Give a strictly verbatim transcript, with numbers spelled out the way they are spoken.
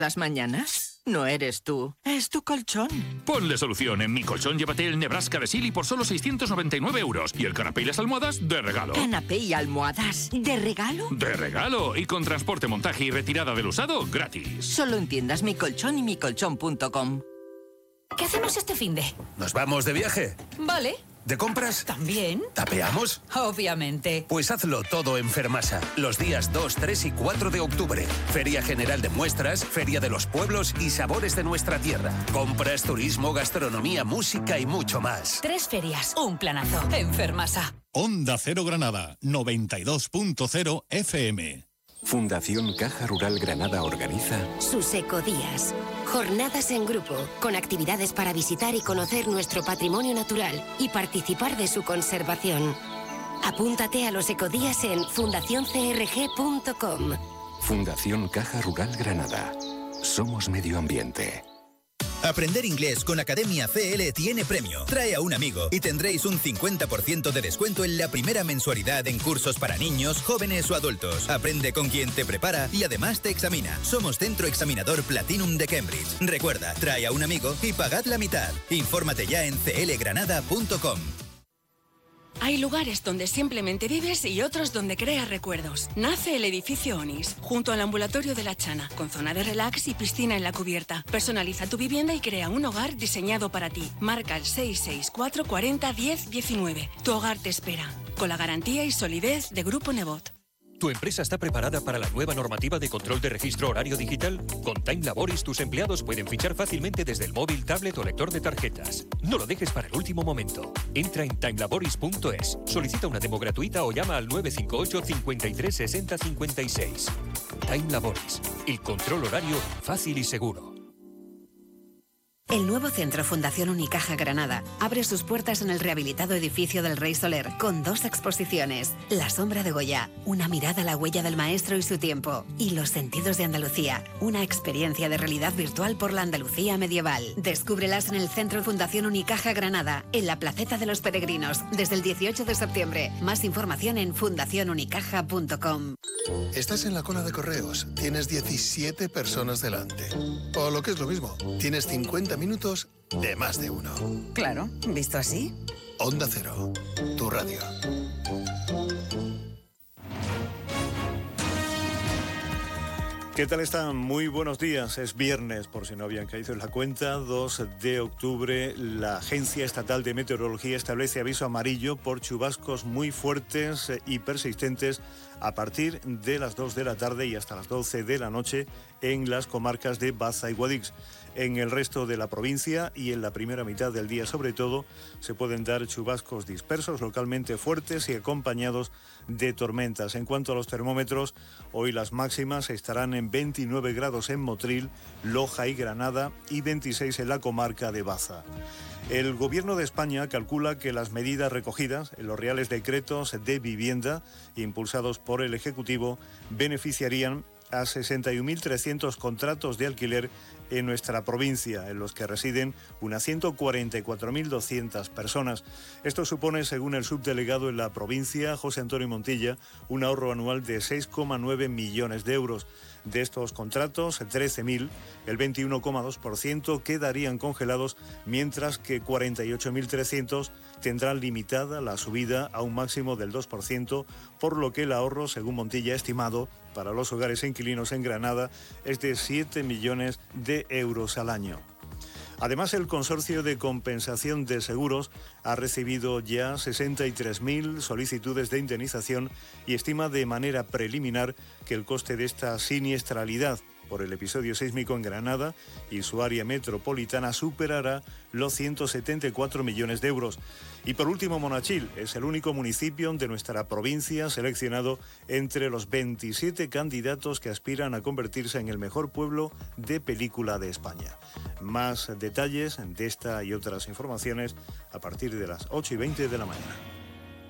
las mañanas? No eres tú, es tu colchón. Ponle solución. En Mi Colchón llévate el Nebraska de Silly por solo seiscientos noventa y nueve euros. Y el canapé y las almohadas de regalo. ¿Canapé y almohadas de regalo? De regalo. Y con transporte, montaje y retirada del usado gratis. Solo en tiendas Mi Colchón y mi colchón punto com. ¿Qué hacemos este finde? ¿Nos vamos de viaje? Vale. ¿De compras? ¿También? ¿Tapeamos? Obviamente. Pues hazlo todo en Fermasa, los días dos, tres y cuatro de octubre. Feria General de Muestras, Feria de los Pueblos y Sabores de nuestra tierra. Compras, turismo, gastronomía, música y mucho más. Tres ferias, un planazo. En Fermasa. Onda Cero Granada, noventa y dos punto cero F M. Fundación Caja Rural Granada organiza sus ecodías. Jornadas en grupo, con actividades para visitar y conocer nuestro patrimonio natural y participar de su conservación. Apúntate a los ecodías en fundación c r g punto com. Fundación Caja Rural Granada. Somos medio ambiente. Aprender inglés con Academia C L tiene premio. Trae a un amigo y tendréis un cincuenta por ciento de descuento en la primera mensualidad en cursos para niños, jóvenes o adultos. Aprende con quien te prepara y además te examina. Somos Centro Examinador Platinum de Cambridge. Recuerda, trae a un amigo y pagad la mitad. Infórmate ya en c l granada punto com. Hay lugares donde simplemente vives y otros donde creas recuerdos. Nace el edificio Onis, junto al ambulatorio de la Chana, con zona de relax y piscina en la cubierta. Personaliza tu vivienda y crea un hogar diseñado para ti. Marca el seis seis cuatro cuarenta diez diecinueve. Tu hogar te espera, con la garantía y solidez de Grupo Nebot. ¿Tu empresa está preparada para la nueva normativa de control de registro horario digital? Con Time Laboris tus empleados pueden fichar fácilmente desde el móvil, tablet o lector de tarjetas. No lo dejes para el último momento. Entra en time laboris punto es, solicita una demo gratuita o llama al nueve cinco ocho, cincuenta y tres, sesenta, cincuenta y seis. Time Laboris, el control horario fácil y seguro. El nuevo Centro Fundación Unicaja Granada abre sus puertas en el rehabilitado edificio del Rey Soler con dos exposiciones: La sombra de Goya, una mirada a la huella del maestro y su tiempo, y Los sentidos de Andalucía, una experiencia de realidad virtual por la Andalucía medieval. Descúbrelas en el Centro Fundación Unicaja Granada, en la Placeta de los Peregrinos, desde el dieciocho de septiembre. Más información en fundación unicaja punto com. Estás en la cola de correos, tienes diecisiete personas delante. O lo que es lo mismo, tienes cincuenta minutos de más de uno. Claro, visto así. Onda Cero, tu radio. ¿Qué tal están? Muy buenos días. Es viernes, por si no habían caído en la cuenta, dos de octubre. La Agencia Estatal de Meteorología establece aviso amarillo por chubascos muy fuertes y persistentes a partir de las dos de la tarde y hasta las doce de la noche en las comarcas de Baza y Guadix. En el resto de la provincia y en la primera mitad del día sobre todo se pueden dar chubascos dispersos, localmente fuertes y acompañados de tormentas. En cuanto a los termómetros, hoy las máximas estarán en veintinueve grados en Motril, Loja y Granada y veintiséis en la comarca de Baza. El Gobierno de España calcula que las medidas recogidas en los reales decretos de vivienda impulsados por el Ejecutivo beneficiarían a sesenta y un mil trescientos contratos de alquiler en nuestra provincia, en los que residen unas ciento cuarenta y cuatro mil doscientas personas. Esto supone, según el subdelegado en la provincia, José Antonio Montilla, un ahorro anual de seis coma nueve millones de euros. De estos contratos, trece mil, el veintiuno coma dos por ciento, quedarían congelados, mientras que cuarenta y ocho mil trescientos tendrán limitada la subida a un máximo del dos por ciento, por lo que el ahorro, según Montilla, estimado para los hogares e inquilinos en Granada es de siete millones de euros al año. Además, el Consorcio de Compensación de Seguros ha recibido ya sesenta y tres mil solicitudes de indemnización y estima de manera preliminar que el coste de esta siniestralidad por el episodio sísmico en Granada y su área metropolitana superará los ciento setenta y cuatro millones de euros. Y por último, Monachil es el único municipio de nuestra provincia seleccionado entre los veintisiete candidatos que aspiran a convertirse en el mejor pueblo de película de España. Más detalles de esta y otras informaciones a partir de las ocho y veinte de la mañana.